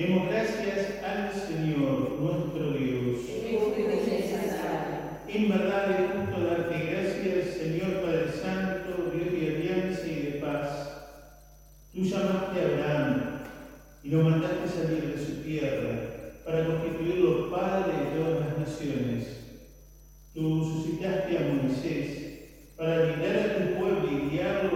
Demos gracias al Señor, nuestro Dios. En verdad es justo darte gracias, Señor Padre Santo, Dios de alianza y de paz. Tú llamaste a Abraham y lo mandaste salir de su tierra para constituirlo padre de todas las naciones. Tú suscitaste a Moisés para guiar a tu pueblo y guiarlo